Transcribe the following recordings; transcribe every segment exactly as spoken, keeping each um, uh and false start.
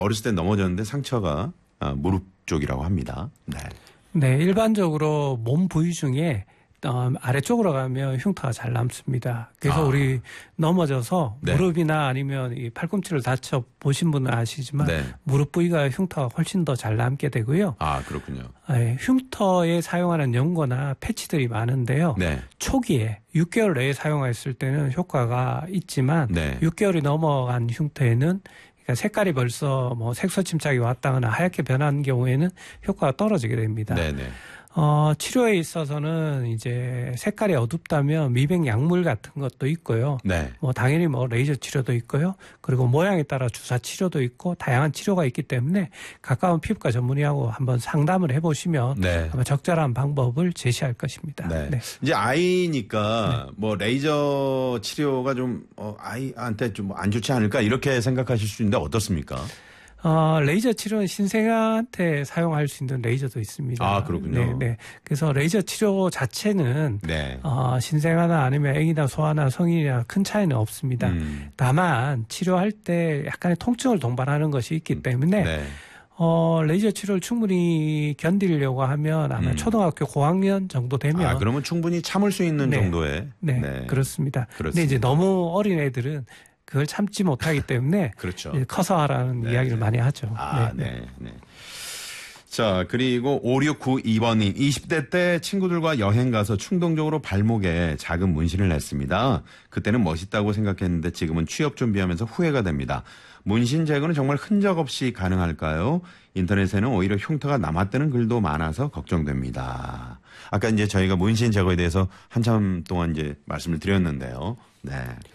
어렸을 때 넘어졌는데 상처가 아, 무릎 쪽이라고 합니다. 네. 네, 일반적으로 몸 부위 중에 어, 아래쪽으로 가면 흉터가 잘 남습니다. 그래서 아. 우리 넘어져서 네. 무릎이나 아니면 이 팔꿈치를 다쳐 보신 분은 아시지만 네. 무릎 부위가 흉터가 훨씬 더 잘 남게 되고요. 아, 그렇군요. 네, 흉터에 사용하는 연고나 패치들이 많은데요. 네. 초기에 육 개월 내에 사용했을 때는 효과가 있지만 네. 육 개월이 넘어간 흉터에는 그러니까 색깔이 벌써 뭐 색소 침착이 왔다거나 하얗게 변한 경우에는 효과가 떨어지게 됩니다. 네네. 어, 치료에 있어서는 이제 색깔이 어둡다면 미백 약물 같은 것도 있고요. 네. 뭐 당연히 뭐 레이저 치료도 있고요. 그리고 모양에 따라 주사 치료도 있고 다양한 치료가 있기 때문에 가까운 피부과 전문의하고 한번 상담을 해보시면 네. 아마 적절한 방법을 제시할 것입니다. 네. 네. 이제 아이니까 네. 뭐 레이저 치료가 좀 어, 아이한테 좀 안 좋지 않을까 이렇게 생각하실 수 있는데 어떻습니까? 어, 레이저 치료는 신생아한테 사용할 수 있는 레이저도 있습니다. 아, 그렇군요. 네, 네. 그래서 레이저 치료 자체는 네. 어, 신생아나 아니면 아기나 소아나 성인이나 큰 차이는 없습니다. 음. 다만 치료할 때 약간의 통증을 동반하는 것이 있기 때문에 네. 어, 레이저 치료를 충분히 견디려고 하면 아마 음. 초등학교 고학년 정도 되면 아, 그러면 충분히 참을 수 있는 네. 정도의 네, 네. 그렇습니다. 그렇습니다. 근데 이제 너무 어린 애들은 그걸 참지 못하기 때문에 그렇죠. 커서 하라는 네, 이야기를 네. 많이 하죠. 아, 네. 네. 네. 자, 그리고 오육구이 번님. 이십 대 때 친구들과 여행 가서 충동적으로 발목에 작은 문신을 냈습니다. 그때는 멋있다고 생각했는데 지금은 취업 준비하면서 후회가 됩니다. 문신 제거는 정말 흔적 없이 가능할까요? 인터넷에는 오히려 흉터가 남았다는 글도 많아서 걱정됩니다. 아까 이제 저희가 문신 제거에 대해서 한참 동안 이제 말씀을 드렸는데요. 네.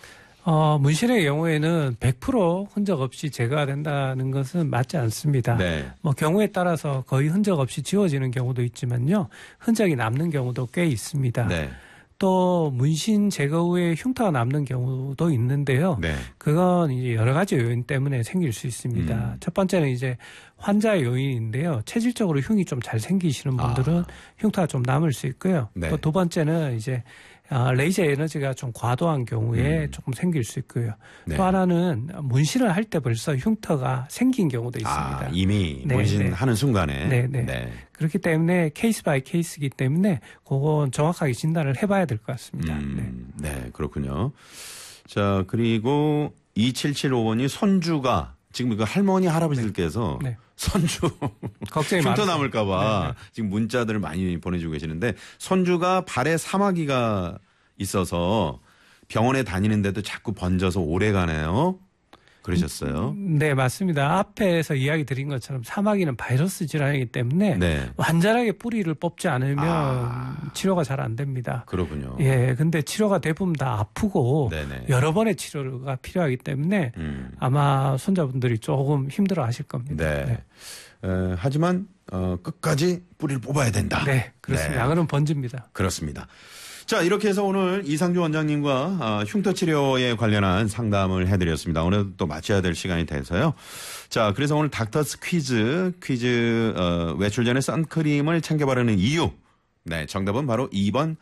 어, 문신의 경우에는 백 퍼센트 흔적 없이 제거가 된다는 것은 맞지 않습니다. 네. 뭐 경우에 따라서 거의 흔적 없이 지워지는 경우도 있지만요. 흔적이 남는 경우도 꽤 있습니다. 네. 또 문신 제거 후에 흉터가 남는 경우도 있는데요. 네. 그건 이제 여러 가지 요인 때문에 생길 수 있습니다. 음. 첫 번째는 이제 환자의 요인인데요. 체질적으로 흉이 좀 잘 생기시는 분들은 아. 흉터가 좀 남을 수 있고요. 네. 또 두 번째는 이제 아, 레이저 에너지가 좀 과도한 경우에 음. 조금 생길 수 있고요. 네. 또 하나는 문신을 할 때 벌써 흉터가 생긴 경우도 있습니다. 아, 이미 네, 문신하는 네. 순간에. 네, 네. 네. 그렇기 때문에 케이스 바이 케이스이기 때문에 그건 정확하게 진단을 해봐야 될 것 같습니다. 음, 네. 네, 그렇군요. 자, 그리고 이칠칠오 번이 손주가 지금 그 할머니 할아버지들께서 네. 네. 손주 걱정이 흉터 남을까봐 네, 네. 지금 문자들을 많이 보내주고 계시는데 손주가 발에 사마귀가 있어서 병원에 다니는데도 자꾸 번져서 오래 가네요. 그러셨어요. 네, 맞습니다. 앞에서 이야기 드린 것처럼 사마귀는 바이러스 질환이기 때문에 네. 완전하게 뿌리를 뽑지 않으면 아. 치료가 잘 안 됩니다. 그렇군요. 예, 근데 치료가 대부분 다 아프고 네네. 여러 번의 치료가 필요하기 때문에 음. 아마 손자분들이 조금 힘들어 하실 겁니다. 네. 네. 에, 하지만 어, 끝까지 뿌리를 뽑아야 된다. 네, 그렇습니다. 네. 약은 번집니다. 그렇습니다. 자, 이렇게 해서 오늘 이상주 원장님과 어, 흉터 치료에 관련한 상담을 해드렸습니다. 오늘 또 마쳐야 될 시간이 돼서요. 자, 그래서 오늘 닥터스 퀴즈, 퀴즈 어, 외출 전에 선크림을 챙겨 바르는 이유. 네, 정답은 바로 이 번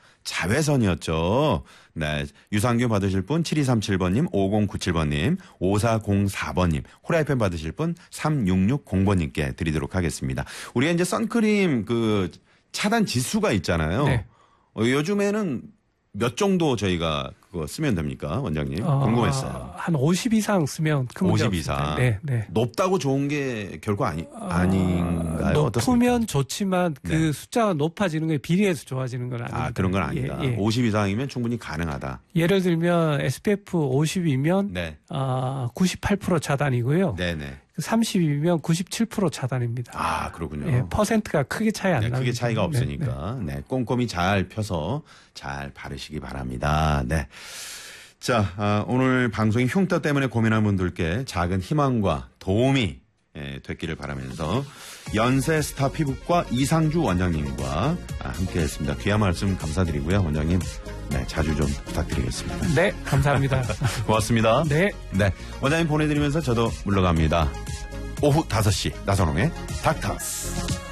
자외선이었죠. 네, 유산균 받으실 분 칠이삼칠 번님, 오공구칠 번님, 오사공사 번님, 후라이팬 받으실 분 삼육육공 번님께 드리도록 하겠습니다. 우리가 이제 선크림 그 차단 지수가 있잖아요. 네. 어, 요즘에는 몇 정도 저희가 그거 쓰면 됩니까, 원장님? 어, 궁금했어요. 한 오십 이상 쓰면 큰 문제 오십 이상. 네, 네. 높다고 좋은 게 결코 아니, 아닌가요? 높으면 어떻습니까? 좋지만 그 네. 숫자가 높아지는 게 비례해서 좋아지는 건 아닙니다. 아, 그런 건 아니다. 예, 예. 오십 이상이면 충분히 가능하다. 예를 들면 에스피에프 오십이면 네. 어, 구십팔 퍼센트 차단이고요. 네네. 삼십이면 구십칠 퍼센트 차단입니다. 아, 그렇군요. 예, 퍼센트가 크게 차이 안 네, 나요. 크게 차이가 없으니까. 네, 네. 네, 꼼꼼히 잘 펴서 잘 바르시기 바랍니다. 네. 자, 아, 오늘 방송이 흉터 때문에 고민하는 분들께 작은 희망과 도움이 예, 됐기를 바라면서 연세 스타 피부과 이상주 원장님과 아, 함께 했습니다. 귀한 말씀 감사드리고요. 원장님, 네, 자주 좀 부탁드리겠습니다. 네, 감사합니다. 고맙습니다. 네. 네. 원장님 보내드리면서 저도 물러갑니다. 오후 다섯 시 나선홍의 닥터스.